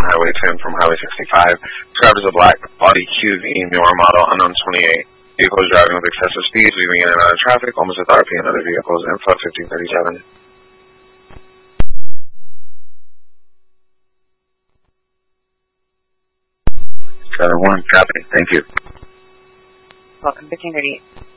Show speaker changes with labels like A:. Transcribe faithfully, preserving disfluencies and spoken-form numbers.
A: Highway ten from Highway sixty-five. Described as a black body Q V newer model, unknown twenty-eight. Vehicles driving with excessive speeds, weaving in and out of traffic, almost with R P and other vehicles. Info fifteen thirty-seven. seven one, copy. Thank you.
B: Welcome, fifteen thirty-eight.